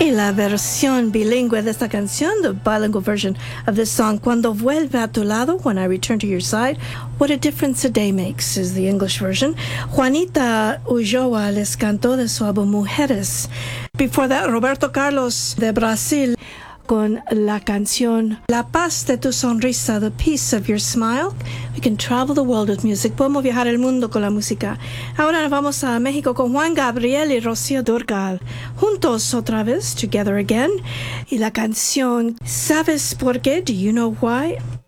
Y la versión bilingüe de esta canción, the bilingual version of this song, Cuando vuelve a tu lado, When I Return to Your Side, What a Difference a Day Makes, is the English version. Juanita Ulloa les cantó de su álbum Mujeres. Before that, Roberto Carlos de Brasil con la canción La Paz de tu Sonrisa, The Peace of Your Smile. We can travel the world with music. Podemos viajar el mundo con la música. Ahora nos vamos a México con Juan Gabriel y Rocío Dúrcal. Juntos otra vez, Together Again. Y la canción ¿Sabes por qué? Do you know why?